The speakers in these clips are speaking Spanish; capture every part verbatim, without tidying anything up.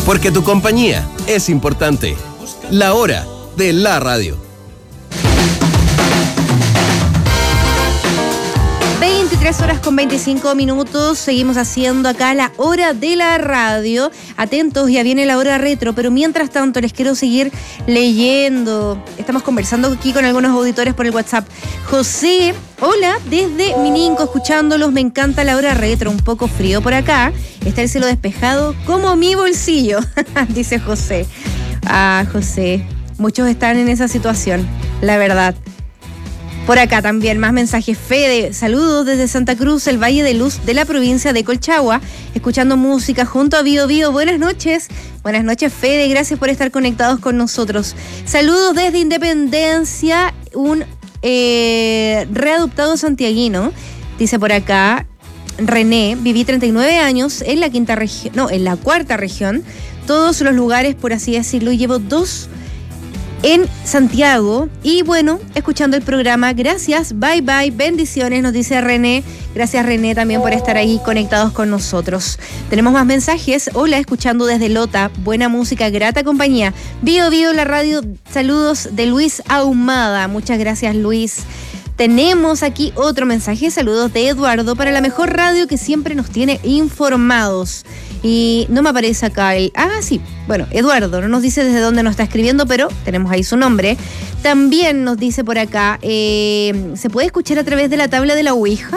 Porque tu compañía es importante. La hora de la radio. veintitrés horas con veinticinco minutos, seguimos haciendo acá la hora de la radio. Atentos, ya viene la hora retro, pero mientras tanto les quiero seguir leyendo. Estamos conversando aquí con algunos auditores por el WhatsApp. José, hola, desde Mininco, escuchándolos, me encanta la hora retro, un poco frío por acá. Está el cielo despejado como mi bolsillo, dice José. Ah, José, muchos están en esa situación, la verdad. Por acá también, más mensajes. Fede, saludos desde Santa Cruz, el Valle de Luz de la provincia de Colchagua, escuchando música junto a Bio Bio. Buenas noches. Buenas noches, Fede, gracias por estar conectados con nosotros. Saludos desde Independencia, un eh, readoptado santiaguino, dice por acá René, viví treinta y nueve años en la quinta región, no, en la cuarta región, todos los lugares, por así decirlo, y llevo dos en Santiago, y bueno, escuchando el programa, gracias, bye bye, bendiciones, nos dice René. Gracias, René, también por estar ahí conectados con nosotros. Tenemos más mensajes. Hola, escuchando desde Lota, buena música, grata compañía. Bio Bio, la radio, saludos de Luis Ahumada. Muchas gracias, Luis. Tenemos aquí otro mensaje, saludos de Eduardo, para la mejor radio que siempre nos tiene informados. Y no me aparece acá el... Ah, sí, bueno, Eduardo, no nos dice desde dónde nos está escribiendo, pero tenemos ahí su nombre. También nos dice por acá, eh, ¿se puede escuchar a través de la tabla de la Ouija?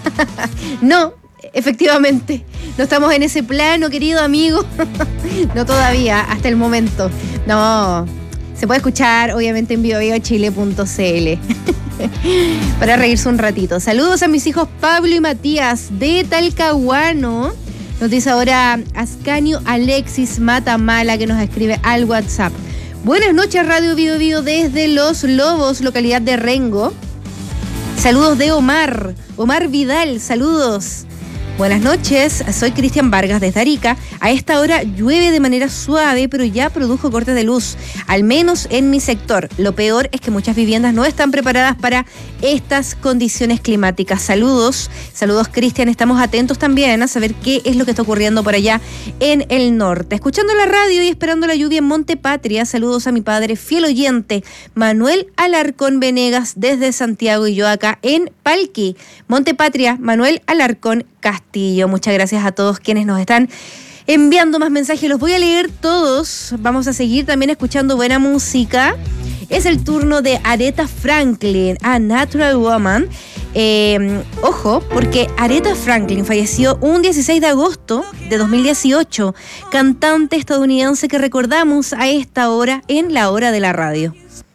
No, efectivamente, no estamos en ese plano, querido amigo. No todavía, hasta el momento. No, se puede escuchar obviamente en bio bio chile punto c l. Para reírse un ratito. Saludos a mis hijos Pablo y Matías de Talcahuano. Nos dice ahora Ascanio Alexis Matamala, que nos escribe al WhatsApp. Buenas noches, Radio Bio Bio desde Los Lobos, localidad de Rengo. Saludos de Omar, Omar Vidal, saludos. Buenas noches, soy Cristian Vargas desde Arica. A esta hora llueve de manera suave, pero ya produjo cortes de luz, al menos en mi sector. Lo peor es que muchas viviendas no están preparadas para estas condiciones climáticas. Saludos, saludos Cristian, estamos atentos también a saber qué es lo que está ocurriendo por allá en el norte. Escuchando la radio y esperando la lluvia en Monte Patria, saludos a mi padre fiel oyente, Manuel Alarcón Venegas desde Santiago, y yo acá en Palqui. Monte Patria, Manuel Alarcón Castillo. Muchas gracias a todos quienes nos están enviando más mensajes. Los voy a leer todos. Vamos a seguir también escuchando buena música. Es el turno de Aretha Franklin, A Natural Woman. Eh, ojo, porque Aretha Franklin falleció un dieciséis de agosto de dos mil dieciocho. Cantante estadounidense que recordamos a esta hora en la hora de la radio.